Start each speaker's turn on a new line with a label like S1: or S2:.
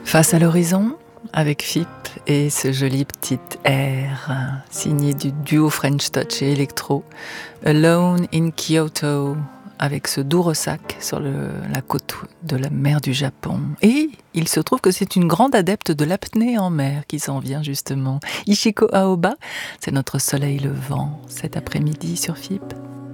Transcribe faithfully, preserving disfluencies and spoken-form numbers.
S1: Face à l'horizon, avec Fipp et ce joli petit air signé du duo French Touch et Electro, Alone in Kyoto, avec ce doux ressac sur le, la côte de la mer du Japon. Et il se trouve que c'est une grande adepte de l'apnée en mer qui s'en vient justement. Ichiko Aoba, c'est notre soleil levant cet après-midi sur Fipp.